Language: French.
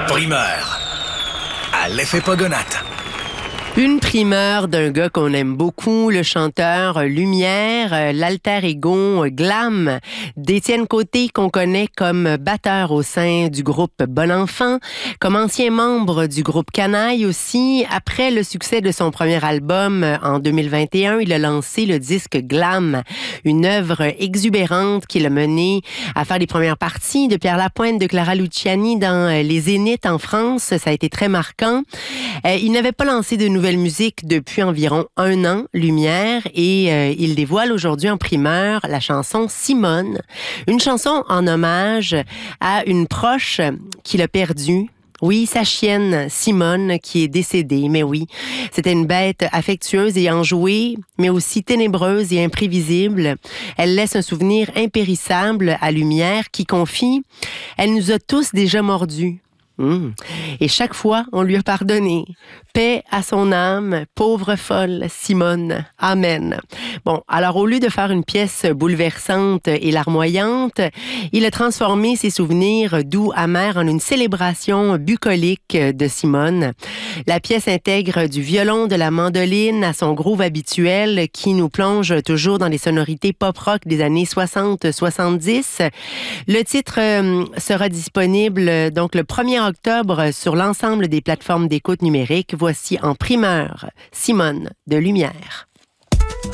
Primeur à l'effet Pogonate. Une primeur d'un gars qu'on aime beaucoup, le chanteur Lumière, l'alter ego glam d'Étienne Côté, qu'on connaît comme batteur au sein du groupe Bon Enfant, comme ancien membre du groupe Canaille aussi. Après le succès de son premier album en 2021, il a lancé le disque Glam, une œuvre exubérante qui l'a mené à faire les premières parties de Pierre Lapointe, de Clara Luciani dans les Zéniths en France. Ça a été très marquant. Il n'avait pas lancé de nouvelle musique depuis environ 1 an, Lumière, et il dévoile aujourd'hui en primeur la chanson Simone, une chanson en hommage à une proche qu'il a perdue. Oui, sa chienne, Simone, qui est décédée, mais oui, c'était une bête affectueuse et enjouée, mais aussi ténébreuse et imprévisible. Elle laisse un souvenir impérissable à Lumière qui confie « Elle nous a tous déjà mordus. » Et chaque fois, on lui a pardonné. Paix à son âme, pauvre folle Simone. Amen. Bon, alors au lieu de faire une pièce bouleversante et larmoyante, il a transformé ses souvenirs doux, amers en une célébration bucolique de Simone. La pièce intègre du violon, de la mandoline à son groove habituel qui nous plonge toujours dans les sonorités pop-rock des années 60-70. Le titre sera disponible donc le 1er octobre sur l'ensemble des plateformes d'écoute numérique. Voici en primeur Simone de Lumière.